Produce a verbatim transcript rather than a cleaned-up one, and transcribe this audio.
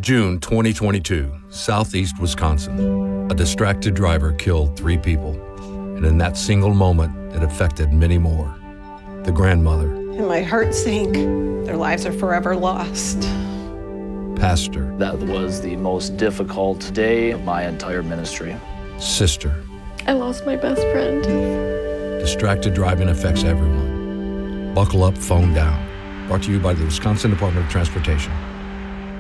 June twenty twenty-two, southeast Wisconsin. A distracted driver killed three people, and in that single moment, it affected many more. The grandmother. And my heart sank. Their lives are forever lost. Pastor. That was the most difficult day of my entire ministry. Sister. I lost my best friend. Distracted driving affects everyone. Buckle up, phone down. Brought to you by the Wisconsin Department of Transportation.